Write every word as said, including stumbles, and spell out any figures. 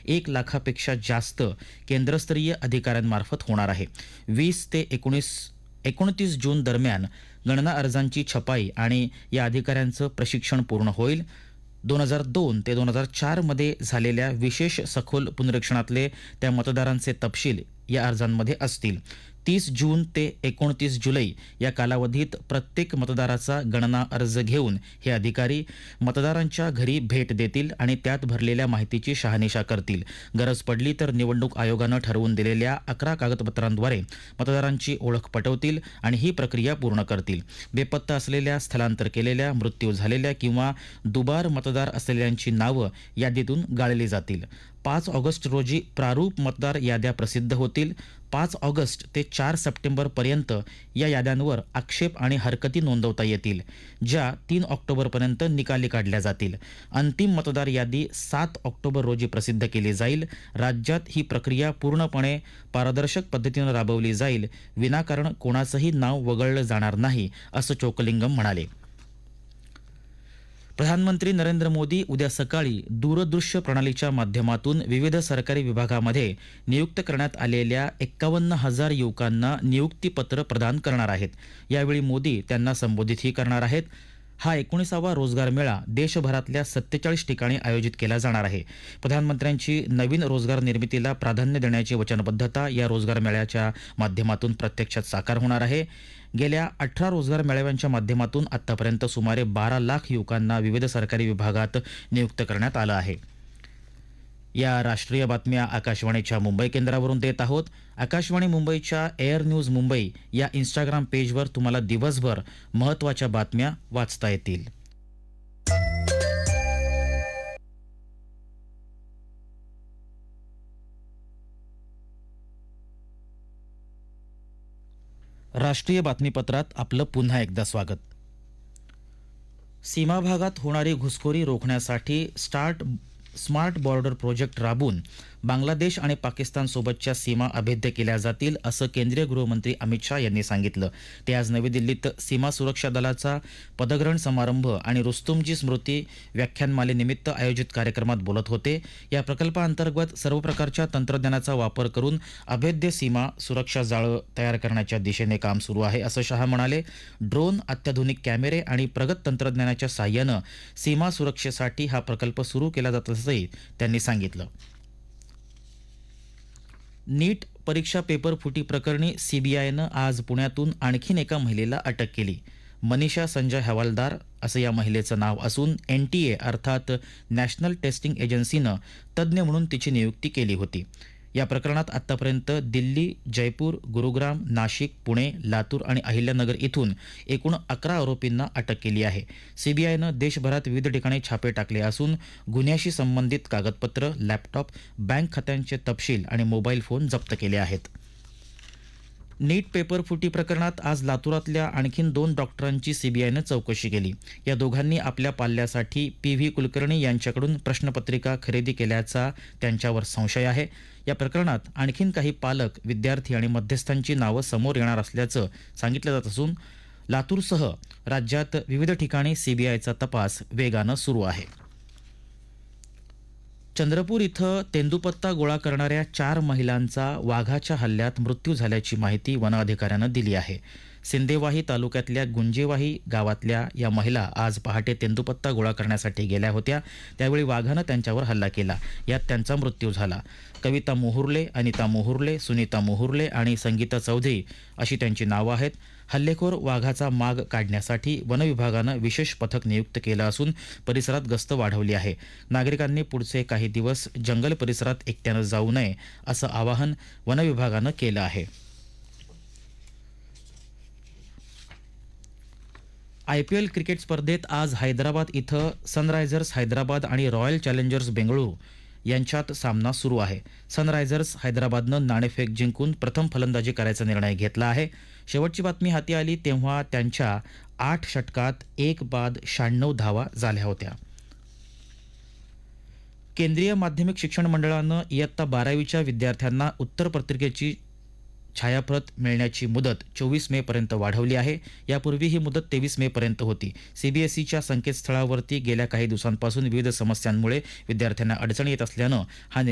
एक लाखापेक्षा जास्त केंद्रस्तरीय अधिकाऱ्यांमार्फत होणार आहे. वीस ते एकोणीस एकोणतीस जून दरम्यान गणना अर्जांची छपाई आणि या अधिकाऱ्यांचं प्रशिक्षण पूर्ण होईल. दोन हजार दोन ते दोन हजार चार मध्ये झालेल्या विशेष सखोल पुनरीक्षणातले त्या मतदारांचे तपशील या अर्जांमध्ये असतील. तीस जून ते एकोणतीस जुलै या कालावधीत प्रत्येक मतदाराचा गणना अर्ज घेऊन हे अधिकारी मतदारांच्या घरी भेट देतील आणि त्यात भरलेल्या माहितीची शहानिशा करतील. गरज पडली तर निवडणूक आयोगानं ठरवून दिलेल्या अकरा कागदपत्रांद्वारे मतदारांची ओळख पटवतील आणि ही प्रक्रिया पूर्ण करतील. बेपत्ता असलेल्या, स्थलांतर केलेल्या, मृत्यू झालेल्या किंवा दुबार मतदार असलेल्यांची नावं यादीतून गाळली जातील. पाच ऑगस्ट रोजी प्रारूप मतदार याद्या प्रसिद्ध होतील. पाच ऑगस्ट ते चार सप्टेंबर पर्यंत या याद्यांवर आक्षेप आणि हरकती नोंदवता येतील, ज्या तीन ऑक्टोबरपर्यंत निकाली काढल्या जातील. अंतिम मतदार यादी सात ऑक्टोबर रोजी प्रसिद्ध केली जाईल. राज्यात ही प्रक्रिया पूर्णपणे पारदर्शक पद्धतीनं राबवली जाईल. विनाकारण कोणाचंही नाव वगळलं जाणार नाही, असं चोकलिंगम म्हणाले. प्रधानमंत्री नरेंद्र मोदी उद्या सकाळी दूरदृश्य प्रणालीच्या माध्यमातून विविध सरकारी विभागामध्ये नियुक्त करण्यात आलेल्या एक्कावन्न हजार युवकांना नियुक्तीपत्र प्रदान करणार आहेत. यावेळी मोदी त्यांना संबोधितही करणार आहेत. हा एकोणीसावा रोजगार मेळा देशभरातल्या सत्तेचाळीस ठिकाणी आयोजित केला जाणार आहे. प्रधानमंत्र्यांची नवीन रोजगार निर्मितीला प्राधान्य देण्याची वचनबद्धता या रोजगार मेळ्याच्या माध्यमातून प्रत्यक्षात साकार होणार आहे. गेल्या अठरा रोजगार मेळाव्यांच्या माध्यमातून आतापर्यंत सुमारे बारा लाख युवकांना विविध सरकारी विभागात नियुक्त करण्यात आलं आहे. या राष्ट्रीय बातम्या आकाशवाणीच्या मुंबई केंद्रावरून देत आहोत. आकाशवाणी मुंबईच्या एअर न्यूज मुंबई या इंस्टाग्राम पेजवर तुम्हाला दिवसभर महत्त्वाच्या बातम्या वाचता येतील. राष्ट्रीय बातमीपत्रात आपलं पुन्हा एकदा स्वागत. सीमा भागात होणारी घुसखोरी रोखण्यासाठी स्टार्ट स्मार्ट बॉर्डर प्रोजेक्ट राबवून बांगलादेश आणि पाकिस्तानसोबतच्या सीमा अभेद्य केल्या जातील, असं केंद्रीय गृहमंत्री अमित शाह यांनी सांगितलं. ते आज नवी दिल्लीत सीमा सुरक्षा दलाचा पदग्रहण समारंभ आणि रुस्तुमजी स्मृती व्याख्यानमालेनिमित्त आयोजित कार्यक्रमात बोलत होते. या प्रकल्पाअंतर्गत सर्व प्रकारच्या तंत्रज्ञानाचा वापर करून अभेद्य सीमा सुरक्षा जाळं तयार करण्याच्या दिशेने काम सुरू आहे, असं शाह म्हणाले. ड्रोन, अत्याधुनिक कॅमेरे आणि प्रगत तंत्रज्ञानाच्या साहाय्यानं सीमा सुरक्षेसाठी हा प्रकल्प सुरू केला जात असल्याचंही त्यांनी सांगितलं. नीट परीक्षा पेपर फुटी प्रकरणी सीबीआयनं आज पुण्यातून आणखीन एका महिलेला अटक केली. मनीषा संजय हवालदार असं या महिलेचं नाव असून एनटीए अर्थात नॅशनल टेस्टिंग एजन्सीनं तज्ज्ञ म्हणून तिची नियुक्ती केली होती. या प्रकरणात आतापर्यंत दिल्ली, जयपूर, गुरुग्राम, नाशिक, पुणे, लातूर आणि अहिल्यानगर इथून एकूण अकरा आरोपींना अटक केली आहे. सीबीआयनं देशभरात विविध ठिकाणी छापे टाकले असून गुन्ह्याशी संबंधित कागदपत्र, लॅपटॉप, बँक खात्यांचे तपशील आणि मोबाईल फोन जप्त केले आहेत. नीट पेपर फुटी प्रकरणात आज लातूरातल्या आणखीन दोन डॉक्टरांची सीबीआयनं चौकशी केली. या दोघांनी आपल्या पाल्यासाठी पी व्ही कुलकर्णी यांच्याकडून प्रश्नपत्रिका खरेदी केल्याचा त्यांच्यावर संशय आहे. या प्रकरणात आणखीन काही पालक, विद्यार्थी आणि मध्यस्थांची नावं समोर येणार असल्याचं सांगितलं जात असून लातूरसह राज्यात विविध ठिकाणी सीबीआयचा तपास वेगानं सुरू आहे. चंद्रपूर इथं तेंदूपत्ता गोळा करणाऱ्या चार महिलांचा वाघाच्या हल्ल्यात मृत्यू झाल्याची माहिती वन अधिकाऱ्यानं दिली आहे. सिंदेवाही तालुक्यातल्या गुंजेवाही गावातल्या या महिला आज पहाटे तेंदूपत्ता गोळा करण्यासाठी गेल्या होत्या. त्यावेळी वाघानं त्यांच्यावर हल्ला केला. यात त्यांचा मृत्यू झाला. कविता मोहुर्ले, अनिता मोहुर्ले, सुनीता मोहुर्ले आणि संगीता चौधरी अशी त्यांची नावं आहेत. हल्लेखोर वाघाचा माग काढण्यासाठी वनविभागानं विशेष पथक नियुक्त केलं असून परिसरात गस्त वाढवली आहे. नागरिकांनी पुढचे काही दिवस जंगल परिसरात एकट्यानं जाऊ नये असं आवाहन वनविभागानं केलं आहे. आय पी एल क्रिकेट स्पर्धेत आज हैदराबाद इथं सनरायझर्स हैदराबाद आणि रॉयल चॅलेंजर्स बेंगळुरू यांच्यात सामना सुरू आहे. सनरायझर्स हैदराबादनं नाणेफेक जिंकून प्रथम फलंदाजी करायचा निर्णय घेतला आहे. शेवटची बातमी हाती आली तेव्हा त्यांच्या आठ षटकात एक बाद शहाण्णव धावा झाल्या होत्या. केंद्रीय माध्यमिक शिक्षण मंडळानं इयत्ता बारावीच्या विद्यार्थ्यांना उत्तरपत्रिकेची छायाप्रत मिळण्याची मुदत चोवीस मे पर्यंत वाढवली आहे. यापूर्वी ही मुदत तेवीस मे पर्यंत होती. सीबीएसईच्या संकेतस्थळावरती गेल्या काही दिवसांपासून विविध समस्यांमुळे विद्यार्थ्यांना अडचणी येत असल्यानं हा